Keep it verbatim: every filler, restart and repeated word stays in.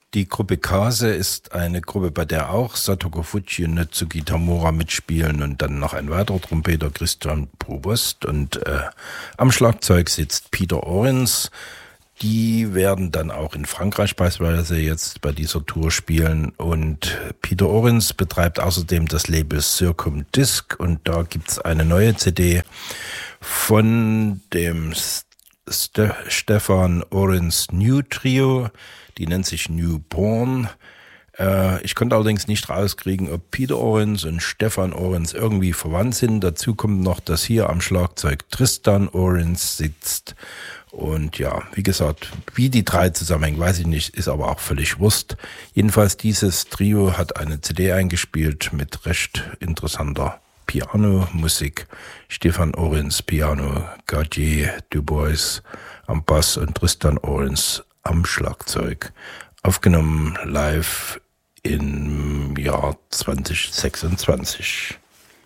Die Gruppe Kase ist eine Gruppe, bei der auch Satoru Fujii und Natsuki Tamura mitspielen und dann noch ein weiterer Trompeter, Christian Provost, und äh, am Schlagzeug sitzt Peter Orens. Die werden dann auch in Frankreich beispielsweise jetzt bei dieser Tour spielen, und Peter Orens betreibt außerdem das Label Circum Disc, und da gibt's eine neue C D von dem Ste- Stefan Orens New Trio, die nennt sich Newborn. Äh, ich konnte allerdings nicht rauskriegen, ob Peter Orens und Stefan Orens irgendwie verwandt sind. Dazu kommt noch, dass hier am Schlagzeug Tristan Orens sitzt. Und ja, wie gesagt, wie die drei zusammenhängen, weiß ich nicht, ist aber auch völlig Wurst. Jedenfalls dieses Trio hat eine C D eingespielt mit recht interessanter Piano-Musik. Stefan Orens Piano, Gautier Dubois am Bass und Tristan Orens am Schlagzeug. Aufgenommen live im Jahr zwanzig sechsundzwanzig.